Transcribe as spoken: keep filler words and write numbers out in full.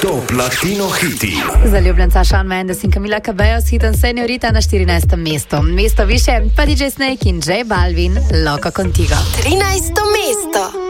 Top Latino hiti. Zaljubljenca Shawn Mendes in Camila Cabello s hitom Señorita na štirinajstem mestu. Mesto više pa D J Snake in J Balvin, Loco Contigo. trinajsto mesto.